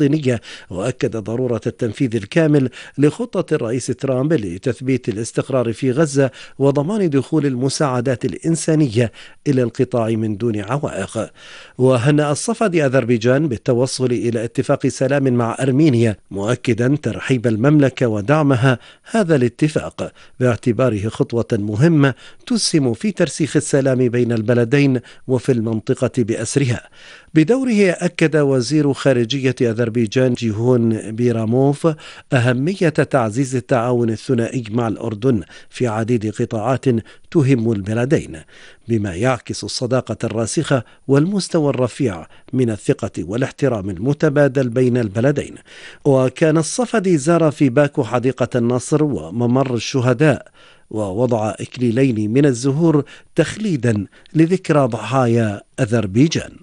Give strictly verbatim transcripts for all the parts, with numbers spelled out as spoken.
الفلسطينية، وأكد ضرورة التنفيذ الكامل لخطة الرئيس ترامب لتثبيت الاستقرار في غزة وضمان دخول المساعدات الإنسانية إلى القطاع من دون عوائق. وهنأ الصفدي أذربيجان بالتوصل إلى اتفاق سلام مع أرمينيا، مؤكدا ترحيب المملكة ودعمها هذا الاتفاق باعتباره خطوة مهمة تسهم في ترسيخ السلام بين البلدين وفي المنطقة بأسرها. بدوره أكد وزير خارجية أذربيجان جيهون بيراموف أهمية تعزيز التعاون الثنائي مع الأردن في عديد قطاعات تهم البلدين، بما يعكس الصداقة الراسخة والمستوى الرفيع من الثقة والاحترام المتبادل بين البلدين. وكان الصفدي زار في باكو حديقة النصر وممر الشهداء، ووضع إكليلين من الزهور تخليدا لذكرى ضحايا أذربيجان.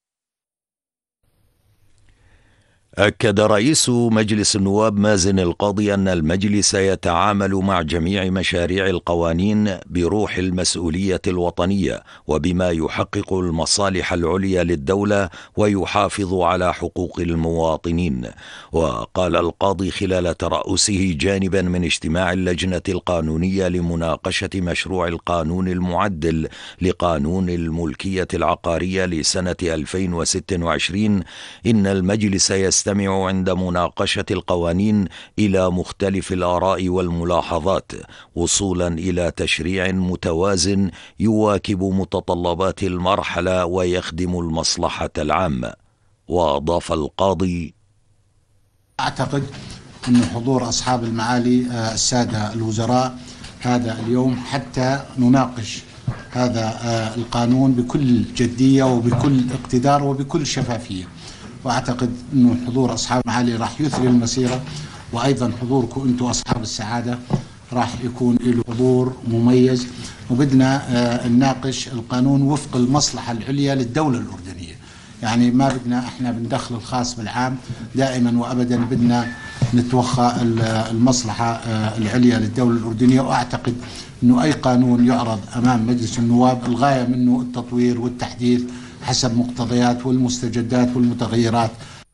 أكد رئيس مجلس النواب مازن القاضي أن المجلس يتعامل مع جميع مشاريع القوانين بروح المسؤولية الوطنية وبما يحقق المصالح العليا للدولة ويحافظ على حقوق المواطنين. وقال القاضي خلال ترأسه جانبا من اجتماع اللجنة القانونية لمناقشة مشروع القانون المعدل لقانون الملكية العقارية لسنة ألفين وستة وعشرين إن المجلس يستمع يستمع عند مناقشة القوانين إلى مختلف الآراء والملاحظات وصولا إلى تشريع متوازن يواكب متطلبات المرحلة ويخدم المصلحة العامة. وأضاف القاضي: أعتقد أن حضور أصحاب المعالي السادة الوزراء هذا اليوم حتى نناقش هذا القانون بكل جدية وبكل اقتدار وبكل شفافية، وأعتقد أنه حضور أصحاب المعالي راح يثري المسيرة، وأيضا حضوركم أنتم أصحاب السعادة راح يكون له حضور مميز، وبدنا نناقش القانون وفق المصلحة العليا للدولة الأردنية. يعني ما بدنا احنا بندخل الخاص بالعام، دائما وأبدا بدنا نتوخى المصلحة العليا للدولة الأردنية. وأعتقد أنه أي قانون يعرض أمام مجلس النواب الغاية منه التطوير والتحديث حسب مقتضيات والمستجدات والمتغيرات.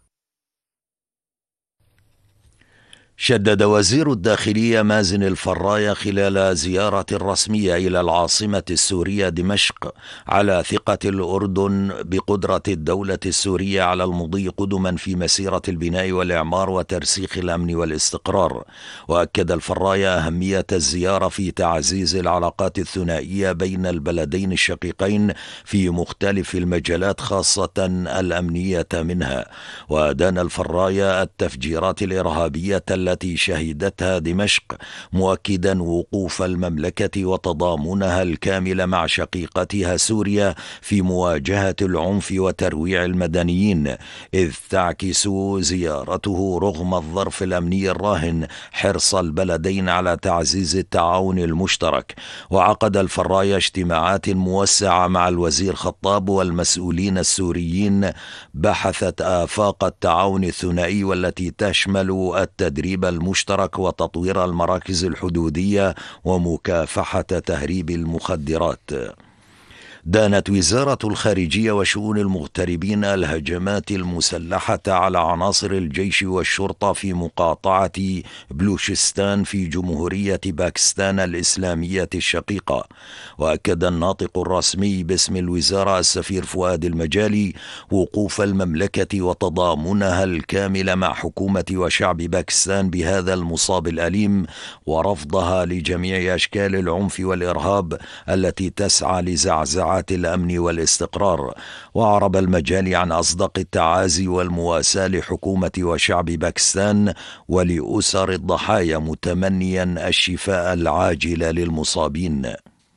شدد وزير الداخلية مازن الفراية خلال زيارة رسمية إلى العاصمة السورية دمشق على ثقة الأردن بقدرة الدولة السورية على المضي قدما في مسيرة البناء والإعمار وترسيخ الأمن والاستقرار. وأكد الفراية أهمية الزيارة في تعزيز العلاقات الثنائية بين البلدين الشقيقين في مختلف المجالات خاصة الأمنية منها. وأدان الفراية التفجيرات الإرهابية التي شهدتها دمشق، مؤكدا وقوف المملكة وتضامنها الكامل مع شقيقتها سوريا في مواجهة العنف وترويع المدنيين، إذ تعكس زيارته رغم الظرف الأمني الراهن حرص البلدين على تعزيز التعاون المشترك. وعقد الفراية اجتماعات موسعة مع الوزير خطاب والمسؤولين السوريين بحثت آفاق التعاون الثنائي والتي تشمل التدريب المشترك وتطوير المراكز الحدودية ومكافحة تهريب المخدرات. دانت وزارة الخارجية وشؤون المغتربين الهجمات المسلحة على عناصر الجيش والشرطة في مقاطعة بلوشستان في جمهورية باكستان الإسلامية الشقيقة. وأكد الناطق الرسمي باسم الوزارة السفير فؤاد المجالي وقوف المملكة وتضامنها الكامل مع حكومة وشعب باكستان بهذا المصاب الأليم، ورفضها لجميع أشكال العنف والإرهاب التي تسعى لزعزعة الأمن والاستقرار. وأعرب المجالي عن أصدق التعازي والمواساة لحكومة وشعب باكستان ولأسر الضحايا، متمنيا الشفاء العاجل للمصابين.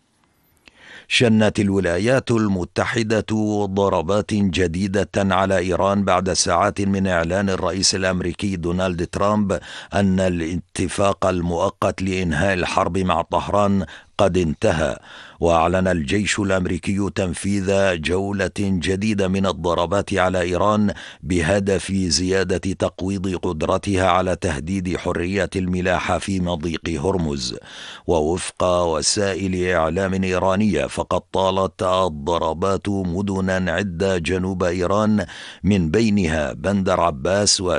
شنت الولايات المتحدة ضربات جديدة على إيران بعد ساعات من إعلان الرئيس الأمريكي دونالد ترامب أن الاتفاق المؤقت لإنهاء الحرب مع طهران قد انتهى. وأعلن الجيش الأمريكي تنفيذ جولة جديدة من الضربات على إيران بهدف زيادة تقويض قدرتها على تهديد حرية الملاحة في مضيق هرمز. ووفق وسائل إعلام إيرانية فقد طالت الضربات مدنا عدة جنوب إيران من بينها بندر عباس و